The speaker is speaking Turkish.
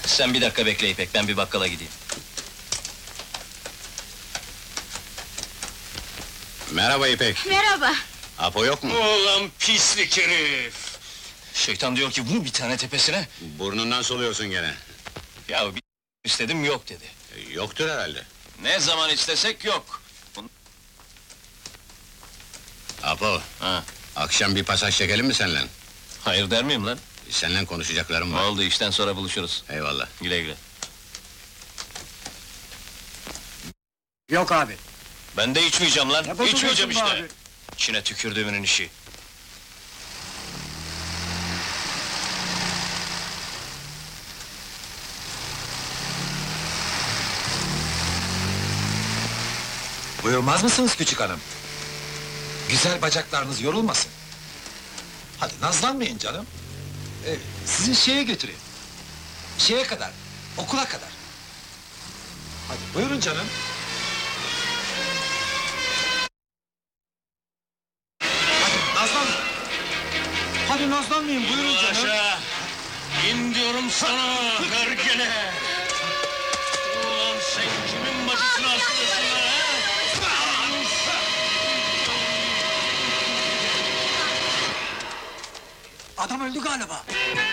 Sen bir dakika bekle İpek, ben bir bakkala gideyim. Merhaba İpek. Merhaba. Apo yok mu? Ulan pislik herif! Şeytan diyor ki vur bir tane tepesine. Burnundan soluyorsun gene. Ya bir istedim yok dedi. Yoktur herhalde. Ne zaman istesek yok. Apo, Ha, akşam bir pasaj çekelim mi seninle? hayır der miyim lan? Seninle konuşacaklarım Ne var. oldu, işten sonra buluşuruz. Eyvallah. Güle güle. Yok abi. Ben de içmeyeceğim lan, Ne bozuluyorsun içmeyeceğim be işte. abi? İçine tükürdüğümün işi. Buyurmaz mısınız küçük hanım? Güzel bacaklarınız yorulmasın. Hadi nazlanmayın canım. Sizi şeye götüreyim. Şeye kadar, okula kadar. Hadi buyurun canım. Hadi nazlanmayın. Hadi nazlanmayın, buyurun canım. Aşağı! İn diyorum sana, hergele! Ulan sen kimin bacısını asıyorsun ha? Adam öldü galiba.